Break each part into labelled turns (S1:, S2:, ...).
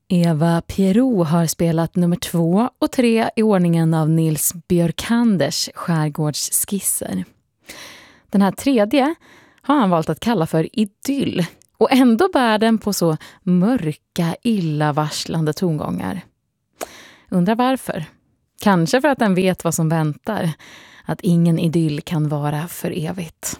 S1: Eva Pierrot har spelat nummer 2 och 3 i ordningen av Nils Björkanders skärgårdsskisser. Den här tredje har han valt att kalla för idyll, och ändå bär den på så mörka, illavarslande tongångar. Undrar varför? Kanske för att den vet vad som väntar, att ingen idyll kan vara för evigt.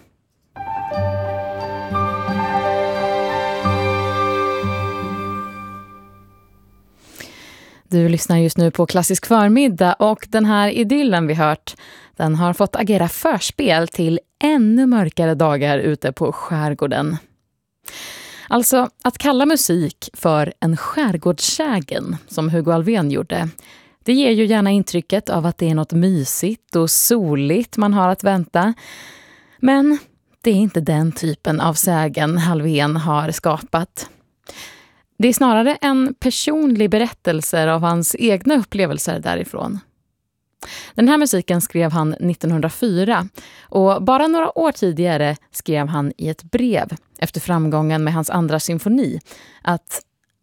S1: Du lyssnar just nu på Klassisk förmiddag, och den här idyllen vi hört, den har fått agera förspel till ännu mörkare dagar ute på skärgården. Alltså, att kalla musik för en skärgårdssägen, som Hugo Alfvén gjorde, det ger ju gärna intrycket av att det är något mysigt och soligt man har att vänta. Men det är inte den typen av sägen Alfvén har skapat. Det är snarare en personlig berättelse av hans egna upplevelser därifrån. Den här musiken skrev han 1904, och bara några år tidigare skrev han i ett brev efter framgången med hans andra symfoni att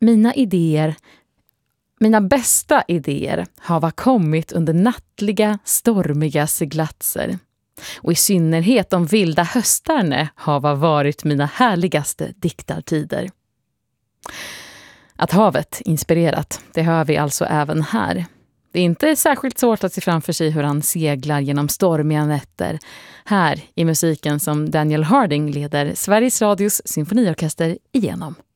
S1: mina bästa idéer har kommit under nattliga, stormiga seglatser. Och i synnerhet de vilda höstarna har varit mina härligaste diktartider. Att havet inspirerat, det hör vi alltså även här. Det är inte särskilt svårt att se framför sig hur han seglar genom stormiga nätter här i musiken som Daniel Harding leder Sveriges Radios symfoniorkester igenom.